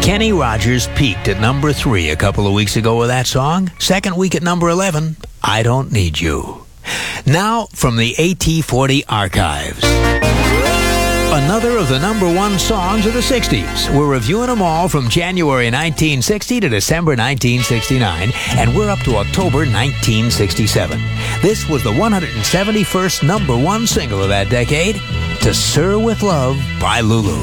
Kenny Rogers peaked at number 3 a couple of weeks ago with that song. Second week at number 11, I Don't Need You. Now, from the AT40 archives. Another of the number 1 songs of the 60s. We're reviewing them all from January 1960 to December 1969, and we're up to October 1967. This was the 171st number 1 single of that decade, To Sir With Love by Lulu.